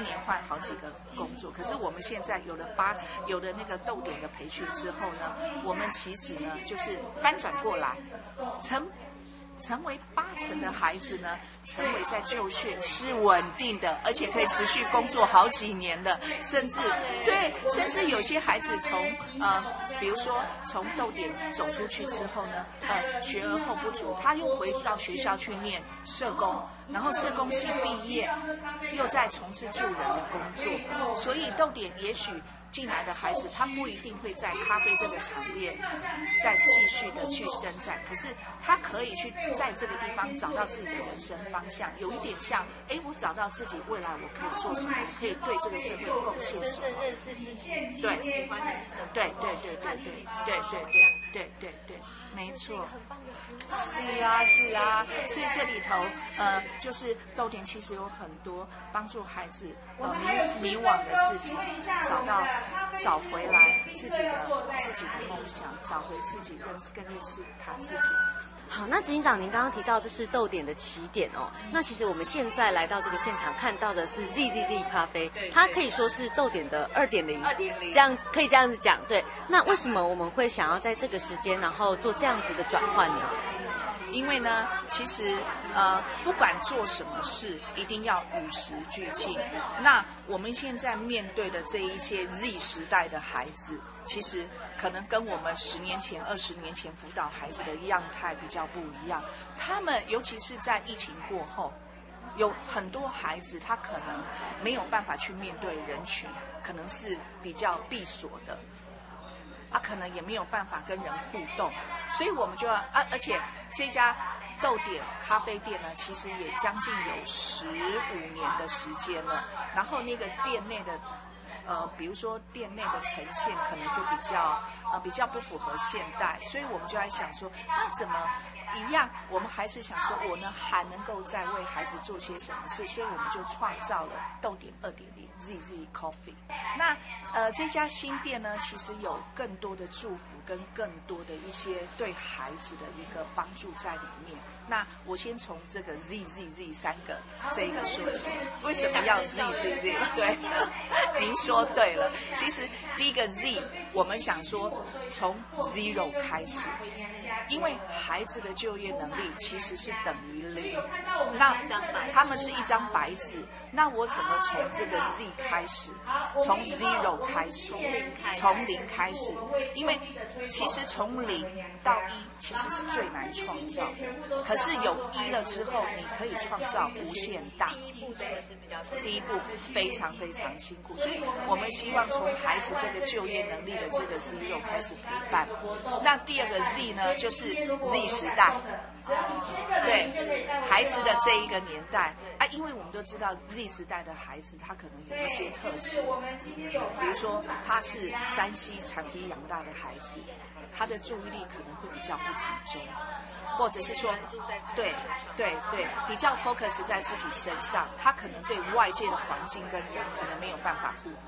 年换好几个工作。可是我们现在有了那个逗点的培训之后呢，我们其实呢就是翻转过来，成为80%的孩子呢，成为在就学是稳定的，而且可以持续工作好几年的，甚至有些孩子比如说从逗点走出去之后呢，学而后不足，他又回到学校去念社工，然后社工系毕业，又在从事助人的工作，所以逗点也许进来的孩子，他不一定会在咖啡这个产业再继续的去伸展，可是他可以去在这个地方找到自己的人生方向，有一点像，我找到自己未来我可以做什么，可以对这个社会贡献什么。 真正认识自己， 对， 喜欢的是什么？ 对，没错。是啊，所以这里头就是逗点其实有很多帮助孩子迷惘的自己找回来自己的梦想，找回自己更认识他自己。 好，那执行长，您刚刚提到这是逗点的起点哦。那其实我们现在来到这个现场看到的是 ZZZ 咖啡，它可以说是逗点的2.0，这样可以这样子讲。对，那为什么我们会想要在这个时间，然后做这样子的转换呢？ 因为呢，其实不管做什么事，一定要与时俱进。那我们现在面对的这一些 Z 时代的孩子，其实可能跟我们10年前、20年前辅导孩子的样态比较不一样。他们尤其是在疫情过后，有很多孩子他可能没有办法去面对人群，可能是比较闭锁的。可能也没有办法跟人互动，所以我们就要而且这家逗点咖啡店呢，其实也将近有15年的时间了。然后那个店内的比如说店内的呈现可能就比较不符合现代，所以我们就在想说，那怎么一样？我们还是想说，我呢还能够再为孩子做些什么事，所以我们就创造了逗点2.0 ZZ Coffee。那这家新店呢，其实有更多的祝福跟更多的一些对孩子的一个帮助在里面。那我先从这个 ZZZ 3个这一个说起，为什么要 ZZZ？ 对，您说对了。其实第一个 Z， 我们想说从 zero 开始，因为孩子的就业能力其实是等于0，那他们是一张白纸，那我怎么从这个 Z 开始，从 zero 开始，从0开始？因为其实从0到1其实是最难创造的，可是有1了之后，你可以创造无限大。 第一步真的是比较辛苦， 第一步非常非常辛苦，所以我们希望从孩子这个就业能力的这个 zero 开始陪伴。那第二个 Z 呢，就是 Z 时代。对孩子的这一个年代因为我们都知道 Z 时代的孩子他可能有一些特质，比如说他是3C 长期养大的孩子，他的注意力可能会比较不集中，或者是说对比较 focus 在自己身上，他可能对外界的环境跟人可能没有办法互动。